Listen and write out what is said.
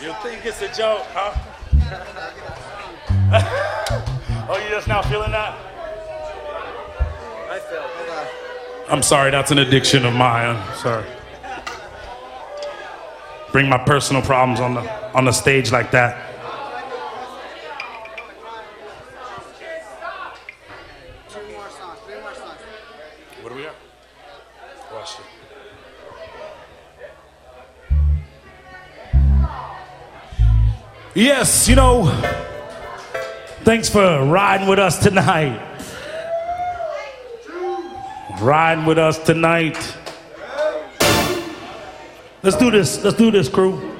You think it's a joke, huh? Oh, you just now feeling that? I felt. I'm sorry, that's an addiction of mine. I'm sorry. Bring my personal problems on the stage like that. Three more songs. What do we got? Watch it. Yes, you know, thanks for riding with us tonight. Riding with us tonight. Let's do this, crew.